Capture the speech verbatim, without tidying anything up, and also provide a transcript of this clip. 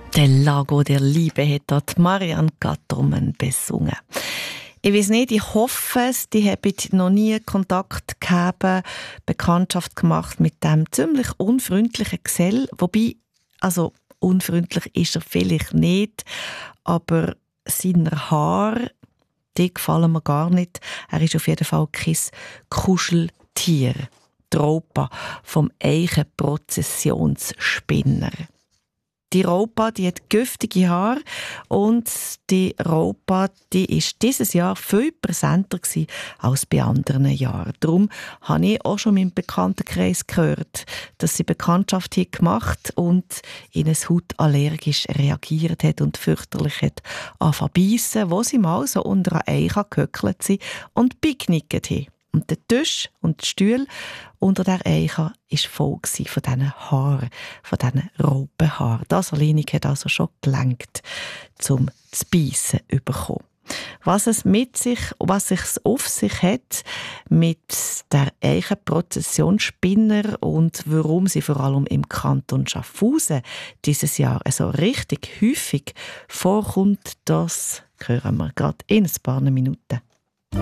«Der Lago der Liebe» hat dort Marianne Gattermann besungen. Ich weiss nicht, ich hoffe es, die haben noch nie Kontakt gehabt, Bekanntschaft gemacht mit dem ziemlich unfreundlichen Gesell. Wobei, also unfreundlich ist er vielleicht nicht, aber seine Haare, die gefallen mir gar nicht. Er ist auf jeden Fall kein Kuscheltier. Die Raupe vom Eichenprozessionsspinner. Die Raupe, die hat giftige Haare und die Raupe, die ist dieses Jahr viel präsenter gewesen als bei anderen Jahren. Darum habe ich auch schon in meinem Bekanntenkreis gehört, dass sie Bekanntschaft hat gemacht und in ein Haut allergisch reagiert hat und fürchterlich hat angefangen zu beißen, wo sie mal so unter einem Eichen gehöckelt sind und picknickt haben. Und der Tisch und die Stühle unter der Eiche war voll von diesen Haaren, von diesen Raupenhaaren. Das alleine hat also schon gelangt, um zu beißen zu bekommen. Was es mit sich, was es auf sich hat mit der Eichenprozessionsspinner und warum sie vor allem im Kanton Schaffhausen dieses Jahr so richtig häufig vorkommt, das hören wir gerade in ein paar Minuten.